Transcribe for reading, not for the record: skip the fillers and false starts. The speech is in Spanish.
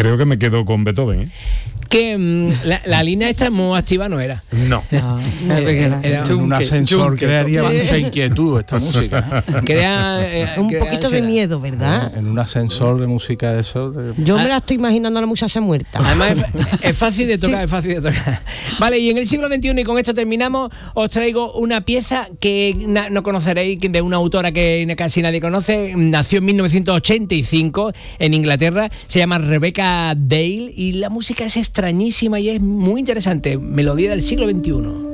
Creo que me quedo con Beethoven, ¿eh? Que la línea esta muy activa no era. No. Era un ascensor crearía mucha inquietud esta música. Un poquito de miedo, ¿verdad? En un ascensor de música de eso. Yo me la estoy imaginando a la muchacha muerta. Además es fácil de tocar, es fácil de tocar. Vale, y en el siglo XXI, y con esto terminamos, os traigo una pieza que no conoceréis, de una autora que casi nadie conoce. Nació en 1985 en Inglaterra, se llama Rebecca Dale, y la música es extrañísima y es muy interesante. Melodía del siglo XXI.